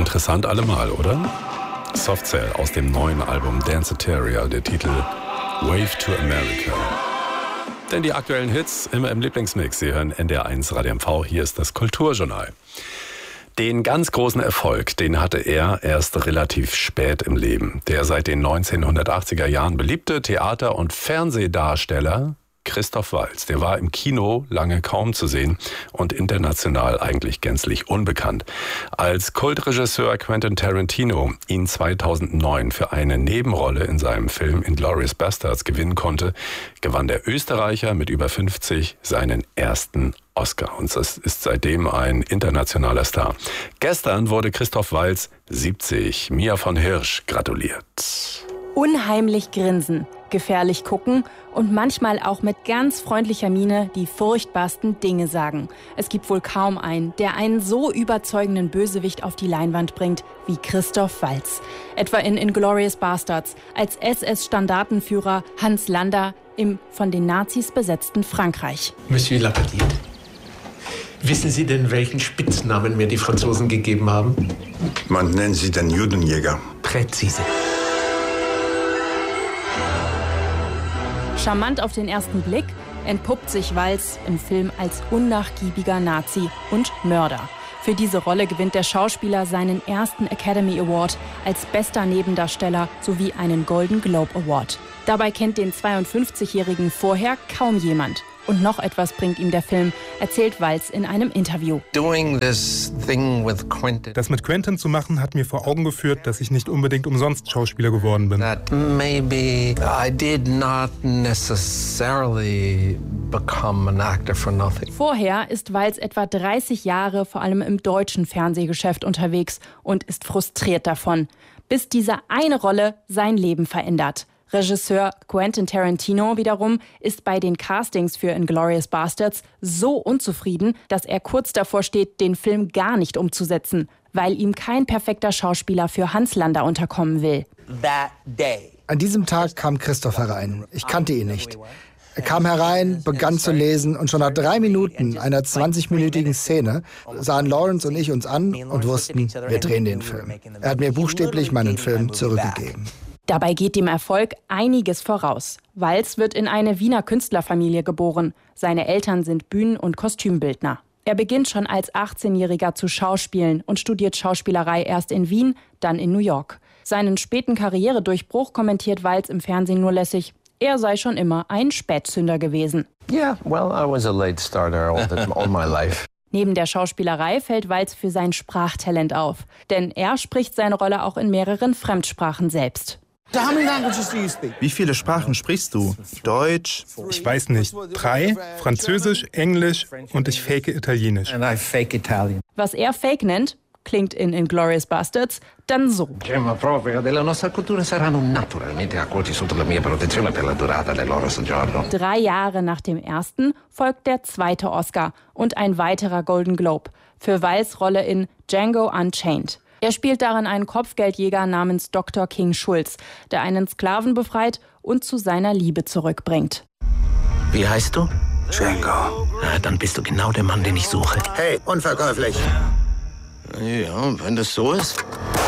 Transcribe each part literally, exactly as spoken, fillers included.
Interessant allemal, oder? Soft Cell aus dem neuen Album Danceteria, der Titel Wave to America. Denn die aktuellen Hits immer im Lieblingsmix. Sie hören N D R eins Radio M V, hier ist das Kulturjournal. Den ganz großen Erfolg, den hatte er erst relativ spät im Leben. Der seit den neunzehnhundertachtziger Jahren beliebte Theater- und Fernsehdarsteller Christoph Waltz, der war im Kino lange kaum zu sehen und international eigentlich gänzlich unbekannt. Als Kultregisseur Quentin Tarantino ihn zweitausendneun für eine Nebenrolle in seinem Film Inglourious Basterds gewinnen konnte, gewann der Österreicher mit über fünfzig seinen ersten Oscar. Und das ist seitdem ein internationaler Star. Gestern wurde Christoph Waltz siebzig. Mia von Hirsch gratuliert. Unheimlich grinsen, gefährlich gucken und manchmal auch mit ganz freundlicher Miene die furchtbarsten Dinge sagen. Es gibt wohl kaum einen, der einen so überzeugenden Bösewicht auf die Leinwand bringt wie Christoph Waltz. Etwa in Inglourious Basterds als S S-Standartenführer Hans Landa im von den Nazis besetzten Frankreich. Monsieur Lapalisse, wissen Sie denn, welchen Spitznamen mir die Franzosen gegeben haben? Man nennt sie den Judenjäger. Präzise. Charmant auf den ersten Blick entpuppt sich Waltz im Film als unnachgiebiger Nazi und Mörder. Für diese Rolle gewinnt der Schauspieler seinen ersten Academy Award als bester Nebendarsteller sowie einen Golden Globe Award. Dabei kennt den zweiundfünfzigjährigen vorher kaum jemand. Und noch etwas bringt ihm der Film, erzählt Waltz in einem Interview. Das mit Quentin zu machen, hat mir vor Augen geführt, dass ich nicht unbedingt umsonst Schauspieler geworden bin. That maybe I did not necessarily become an actor for nothing. Vorher ist Waltz etwa dreißig Jahre vor allem im deutschen Fernsehgeschäft unterwegs und ist frustriert davon, bis diese eine Rolle sein Leben verändert. Regisseur Quentin Tarantino wiederum ist bei den Castings für Inglourious Basterds so unzufrieden, dass er kurz davor steht, den Film gar nicht umzusetzen, weil ihm kein perfekter Schauspieler für Hans Landa unterkommen will. An diesem Tag kam Christoph herein. Ich kannte ihn nicht. Er kam herein, begann zu lesen und schon nach drei Minuten einer zwanzigminütigen Szene sahen Lawrence und ich uns an und wussten, wir drehen den Film. Er hat mir buchstäblich meinen Film zurückgegeben. Dabei geht dem Erfolg einiges voraus. Waltz wird in eine Wiener Künstlerfamilie geboren. Seine Eltern sind Bühnen- und Kostümbildner. Er beginnt schon als achtzehnjähriger zu schauspielen und studiert Schauspielerei erst in Wien, dann in New York. Seinen späten Karrieredurchbruch kommentiert Waltz im Fernsehen nur lässig. Er sei schon immer ein Spätzünder gewesen. Yeah, well, I was a late starter all, the, all my life. Neben der Schauspielerei fällt Waltz für sein Sprachtalent auf. Denn er spricht seine Rolle auch in mehreren Fremdsprachen selbst. Wie viele Sprachen sprichst du? Deutsch? Ich weiß nicht. Drei, Französisch, Englisch und ich fake Italienisch. And I fake Italian. Was er Fake nennt, klingt in Inglourious Basterds dann so. Gemma propria della nostra cultura saranno naturalmente accolti sotto la mia protezione per la durata del loro soggiorno. Drei Jahre nach dem ersten folgt der zweite Oscar und ein weiterer Golden Globe für Waltz' Rolle in Django Unchained. Er spielt darin einen Kopfgeldjäger namens Doktor King Schulz, der einen Sklaven befreit und zu seiner Liebe zurückbringt. Wie heißt du? Django. Na, dann bist du genau der Mann, den ich suche. Hey, unverkäuflich. Ja, wenn das so ist.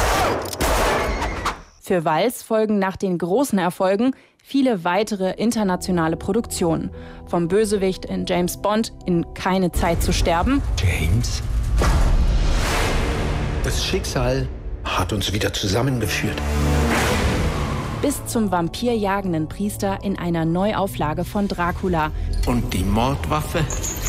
Für Waltz folgen nach den großen Erfolgen viele weitere internationale Produktionen. Vom Bösewicht in James Bond in Keine Zeit zu sterben. James? Das Schicksal hat uns wieder zusammengeführt. Bis zum vampirjagenden Priester in einer Neuauflage von Dracula. Und die Mordwaffe?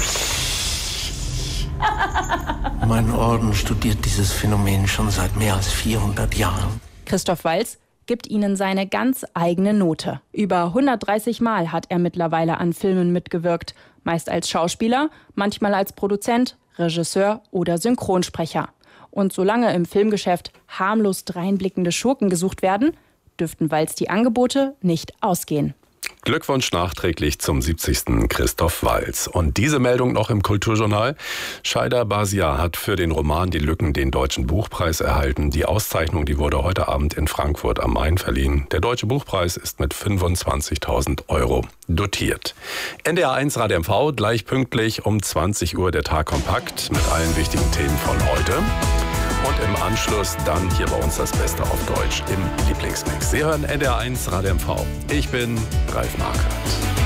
Mein Orden studiert dieses Phänomen schon seit mehr als vierhundert Jahren. Christoph Waltz gibt ihnen seine ganz eigene Note. Über hundertdreißig Mal hat er mittlerweile an Filmen mitgewirkt. Meist als Schauspieler, manchmal als Produzent, Regisseur oder Synchronsprecher. Und solange im Filmgeschäft harmlos dreinblickende Schurken gesucht werden, dürften Waltz die Angebote nicht ausgehen. Glückwunsch nachträglich zum siebzigsten Christoph Waltz. Und diese Meldung noch im Kulturjournal. Shaida Basia hat für den Roman Die Lücken den Deutschen Buchpreis erhalten. Die Auszeichnung, die wurde heute Abend in Frankfurt am Main verliehen. Der Deutsche Buchpreis ist mit fünfundzwanzigtausend Euro dotiert. N D R eins Radio M V, gleich pünktlich um zwanzig Uhr der Tag kompakt mit allen wichtigen Themen von heute. Und im Anschluss dann hier bei uns das Beste auf Deutsch im Lieblingsmix. Sie hören N D R eins Radio M V. Ich bin Ralf Marquardt.